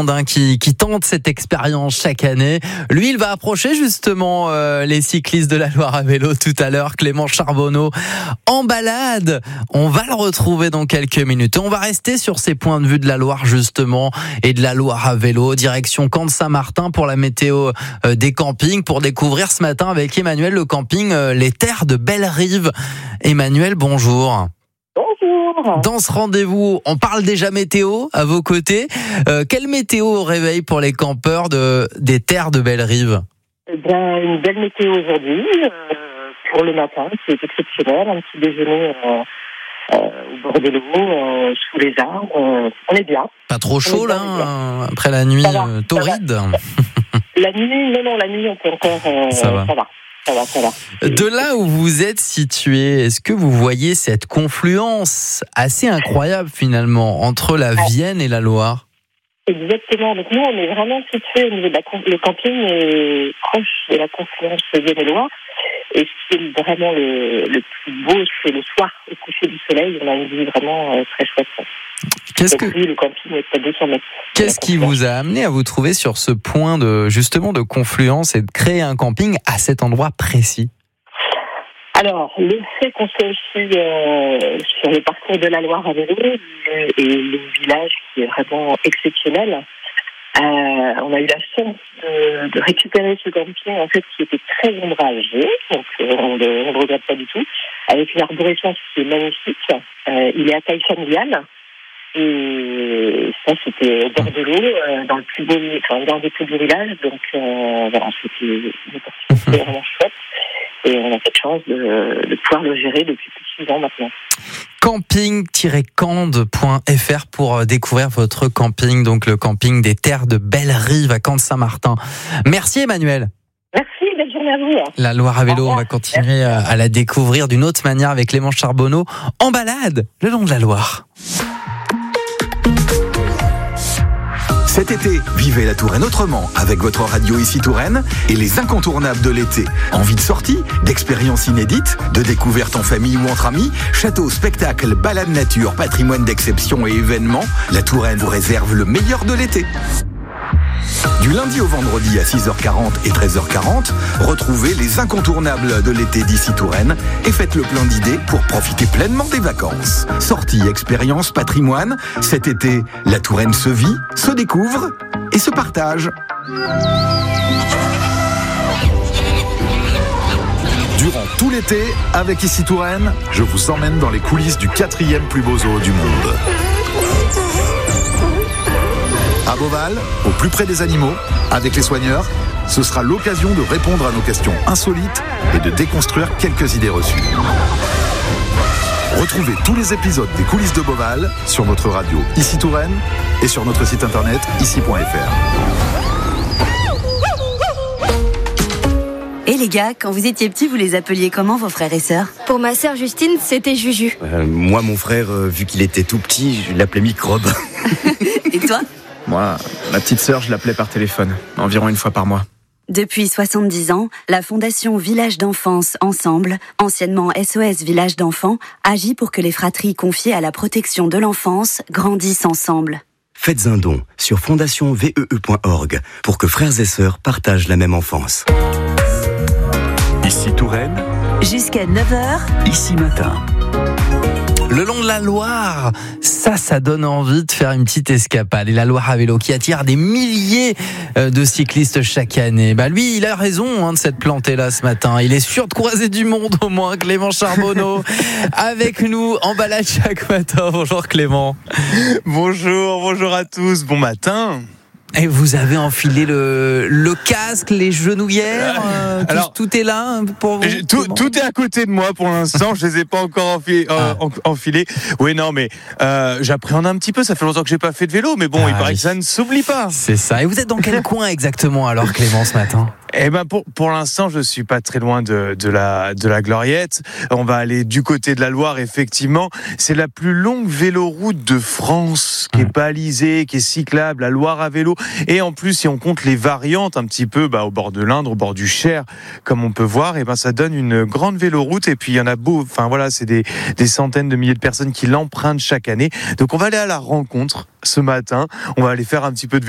monde qui tente cette expérience chaque année. Lui, il va approcher justement les cyclistes de la Loire à vélo tout à l'heure. Clément Charbonneau en balade. On va le retrouver dans quelques minutes. On va rester sur ces points de vue de la Loire justement et de la Loire à vélo. Direction Camp de Saint-Martin pour la météo des campings. Pour découvrir ce matin avec Emmanuel le camping Les Terres de Bellerive. Emmanuel, bonjour. Bonjour. Dans ce rendez-vous, on parle déjà météo à vos côtés. Quelle météo au réveil pour les campeurs des Terres de Bellerive ? Eh bien, une belle météo aujourd'hui pour le matin, c'est exceptionnel. Un petit déjeuner au bord de l'eau, sous les arbres. On est bien. Pas trop chaud là, après la nuit torride. La nuit, non, la nuit on peut encore. Ça va. Ça va. De là où vous êtes situé, est-ce que vous voyez cette confluence assez incroyable finalement entre la Vienne et la Loire ? Exactement. Donc nous, on est vraiment situé au niveau de le camping est proche de la confluence Vienne et Loire. Et ce qui est vraiment le plus beau, c'est le soir, au coucher du soleil. On a une vue vraiment très chouette. Le camping est à 200 mètres. Qu'est-ce qui vous a amené à vous trouver sur ce point de confluence et de créer un camping à cet endroit précis ? Alors, le fait qu'on soit aussi sur le parcours de la Loire à vélo et le village qui est vraiment exceptionnel, on a eu la chance de récupérer ce camping en fait qui était très ombragé, donc on ne le regrette pas du tout, avec une arborescence qui est magnifique. Il est à taille familiale. Et ça, c'était au bord de l'eau, dans le plus beau, dans des plus beaux villages. Donc, voilà, c'était une opportunité vraiment chouette. Et on a cette chance de pouvoir le gérer depuis plus de 6 ans maintenant. Camping-cande.fr pour découvrir votre camping, donc le camping des Terres de Bellerive à Camp de Saint-Martin. Merci Emmanuel. Merci, belle journée à vous. La Loire à vélo, on va continuer à la découvrir d'une autre manière avec Clément Charbonneau en balade le long de la Loire. Cet été, vivez la Touraine autrement avec votre radio Ici Touraine et les incontournables de l'été. Envie de sortie, d'expériences inédites, de découvertes en famille ou entre amis, châteaux, spectacles, balades nature, patrimoine d'exception et événements, la Touraine vous réserve le meilleur de l'été. Du lundi au vendredi à 6h40 et 13h40, retrouvez les incontournables de l'été d'Ici Touraine et faites le plein d'idées pour profiter pleinement des vacances. Sorties, expériences, patrimoine, cet été, la Touraine se vit, se découvre et se partage. Durant tout l'été, avec Ici Touraine, je vous emmène dans les coulisses du 4e plus beau zoo du monde. À Beauval, au plus près des animaux, avec les soigneurs, ce sera l'occasion de répondre à nos questions insolites et de déconstruire quelques idées reçues. Retrouvez tous les épisodes des coulisses de Beauval sur votre radio Ici Touraine et sur notre site internet ici.fr. Et les gars, quand vous étiez petits, vous les appeliez comment vos frères et sœurs ? Pour ma sœur Justine, c'était Juju. Moi, mon frère, vu qu'il était tout petit, je l'appelais Microbe. Et toi ? Moi, ma petite sœur, je l'appelais par téléphone, environ 1 fois par mois. Depuis 70 ans, la Fondation Village d'Enfance Ensemble, anciennement SOS Village d'Enfants, agit pour que les fratries confiées à la protection de l'enfance grandissent ensemble. Faites un don sur fondationvee.org pour que frères et sœurs partagent la même enfance. Ici Touraine, jusqu'à 9h, Ici Matin. Le long de la Loire, ça donne envie de faire une petite escapade. Et la Loire à vélo qui attire des milliers de cyclistes chaque année. Lui, il a raison de s'être planté là ce matin. Il est sûr de croiser du monde au moins. Clément Charbonneau avec nous en balade chaque matin. Bonjour Clément. Bonjour à tous. Bon matin. Et vous avez enfilé le casque, les genouillères, alors, tout est là pour vous. Tout est à côté de moi pour l'instant. Je les ai pas encore enfilés. Oui, non, mais j'appréhende un petit peu. Ça fait longtemps que j'ai pas fait de vélo, mais bon, il paraît que ça ne s'oublie pas. C'est ça. Et vous êtes dans quel coin exactement alors, Clément, ce matin ? Eh ben pour l'instant, je suis pas très loin de la Gloriette. On va aller du côté de la Loire, effectivement. C'est la plus longue véloroute de France, qui est balisée, qui est cyclable, la Loire à vélo. Et en plus, si on compte les variantes un petit peu, au bord de l'Indre, au bord du Cher, comme on peut voir, et ça donne une grande véloroute. Et puis il y en a c'est des centaines de milliers de personnes qui l'empruntent chaque année. Donc on va aller à la rencontre ce matin. On va aller faire un petit peu de vélo.